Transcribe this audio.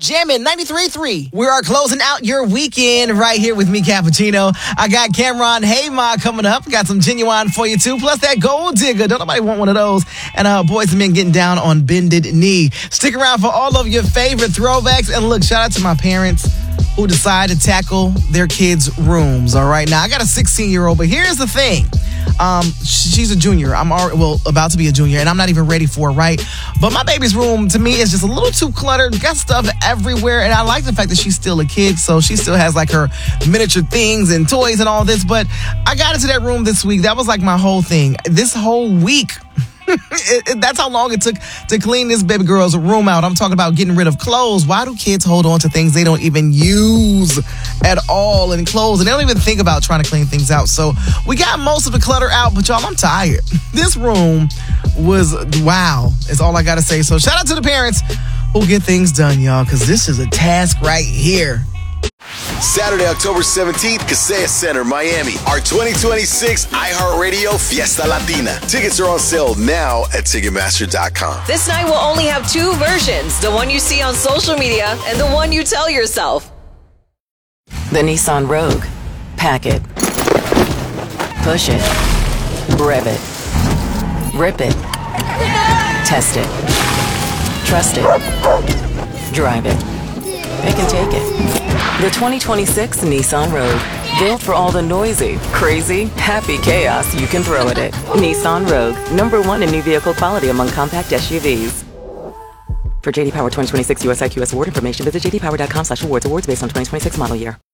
Jammin' 93.3. We are closing out your weekend right here with me, Cappuccino. I got Cameron Hey Ma coming up. Got some Genuine for you, too. Plus that Gold Digger. Don't nobody want one of those. And Boys and Men getting down on bended knee. Stick around for all of your favorite throwbacks. And look, shout out to my parents who decided to tackle their kids' rooms. All right, now I got a 16-year-old, but here's the thing. She's a junior. I'm about to be a junior, and I'm not even ready for it, right? But my baby's room, to me, is just a little too cluttered. Got stuff everywhere, and I like the fact that she's still a kid, so she still has like her miniature things and toys and all this. But I got into that room this week. That was like my whole thing. This whole week. That's how long it took to clean this baby girl's room out. I'm talking about getting rid of clothes. Why do kids hold on to things they don't even use at all in clothes? And they don't even think about trying to clean things out. So we got most of the clutter out, but y'all, I'm tired. This room was wow, is all I got to say. So shout out to the parents who get things done, y'all, because this is a task right here. Saturday, October 17th, Kaseya Center, Miami. Our 2026 iHeartRadio Fiesta Latina. Tickets are on sale now at Ticketmaster.com. This night will only have two versions, the one you see on social media and the one you tell yourself. The Nissan Rogue. Pack it. Push it. Rev it. Rip it. Test it. Trust it. Drive it. Pick and take it. The 2026 Nissan Rogue. Built for all the noisy, crazy, happy chaos you can throw at it. Nissan Rogue. #1 in new vehicle quality among compact SUVs. For JD Power 2026 US IQS award information, visit jdpower.com/awards. Awards based on 2026 model year.